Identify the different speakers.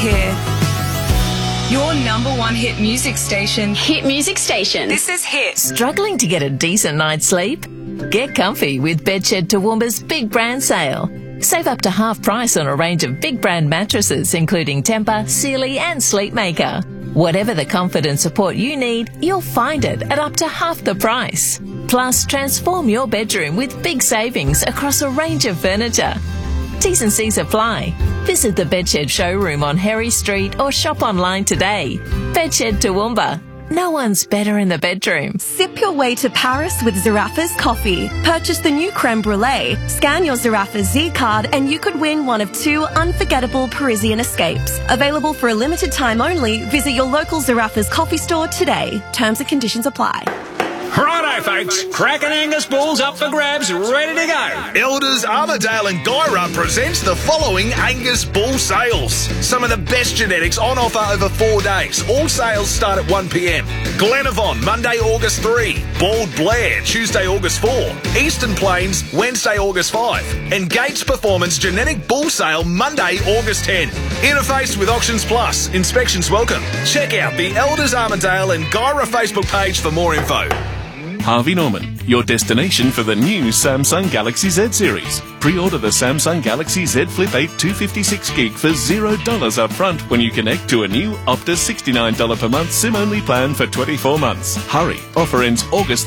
Speaker 1: here. Your number one hit music station.
Speaker 2: Hit music station.
Speaker 1: This is Hit.
Speaker 3: Struggling to get a decent night's sleep? Get comfy with Bedshed Toowoomba's Big Brand Sale. Save up to half price on a range of big brand mattresses including Tempur, Sealy and Sleepmaker. Whatever the comfort and support you need, you'll find it at up to half the price. Plus, transform your bedroom with big savings across a range of furniture. T's and C's apply. Visit the Bedshed showroom on Harry Street or shop online today. Bedshed Toowoomba. No one's better in the bedroom.
Speaker 4: Sip your way to Paris with Zaraffa's coffee. Purchase the new creme brulee, scan your Zaraffa Z card and you could win one of 2 unforgettable Parisian escapes. Available for a limited time only, visit your local Zaraffa's coffee store today. Terms and conditions apply.
Speaker 5: Righto, folks. Cracking Angus bulls up for grabs, ready to go.
Speaker 6: Elders Armadale and Gyra presents the following Angus bull sales. Some of the best genetics on offer over 4 days. All sales start at 1 p.m. Glenavon, Monday, August 3. Bald Blair, Tuesday, August 4. Eastern Plains, Wednesday, August 5. And Gates Performance Genetic Bull Sale, Monday, August 10. Interface with Auctions Plus. Inspections welcome. Check out the Elders Armadale and Gyra Facebook page for more info.
Speaker 7: Harvey Norman, your destination for the new Samsung Galaxy Z series. Pre-order the Samsung Galaxy Z Flip 8 256GB for $0 up front when you connect to a new Optus $69 per month SIM-only plan for 24 months. Hurry, offer ends August